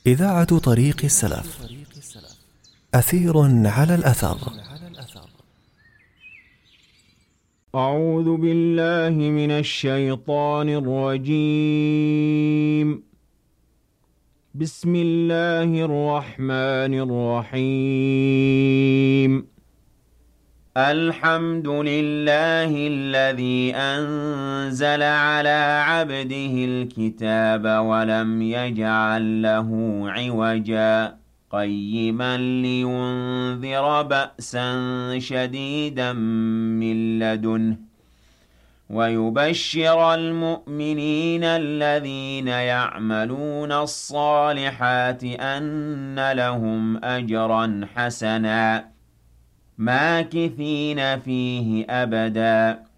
إذاعة طريق السلف. أثير على الأثر. أعوذ بالله من الشيطان الرجيم. بسم الله الرحمن الرحيم. الحمد لله الذي أنزل على عبده الكتاب ولم يجعل له عوجا قيما لينذر بأسا شديدا من لدنه ويبشر المؤمنين الذين يعملون الصالحات أن لهم أجرا حسنا ماكثين فيه أبدا